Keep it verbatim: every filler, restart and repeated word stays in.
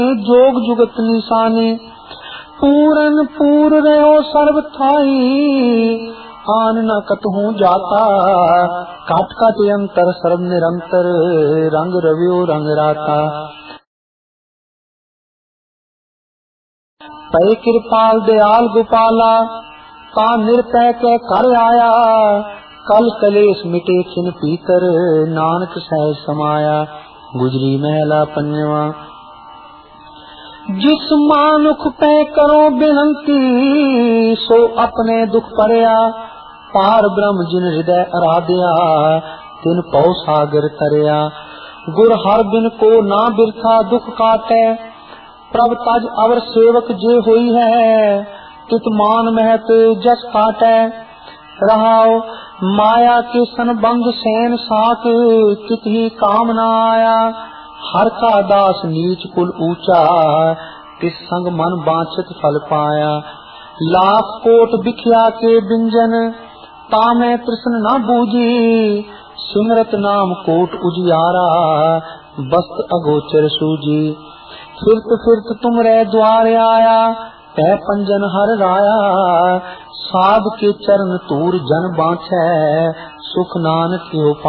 जोग जुगत निशाने, पूरन पूर रहो सर्व थाई, आन न कतहु जाता, काट काट अंतर सर्व निरंतर, रंग रवियो रंग राता। पै कृपाल दयाल गोपाला, का निर्तय के कर आया, कल कलेश मिटे खिन पीतर, नानक सहज समाया। गुजरी महला पंजवा। जिस मानुख पे करो बिनती, सो अपने दुख परया, पार ब्रह्म जिन हृदय आराध्या, तिन पौ सागर तरया। गुर हर बिन को ना बिरथा दुख काटे, प्रभ तज अवर सेवक जे होई है, तित मान महत जस काटे। रहाओ माया के सन बंध सैन साक, कित ही काम न आया, हर का दास नीच कुल ऊंचा, किस संग मन बांछित फल पाया। लाख कोट बिखिया के बिंजन, तामे तृष्ण न बूझी, सिमरत नाम कोट उजियारा, बस्त अगोचर सूजी। फिरत फिरत तुम रे द्वार आया, पै पंजन हर राया, साध के चरण तूर जन बाँछै, सुख नानक हो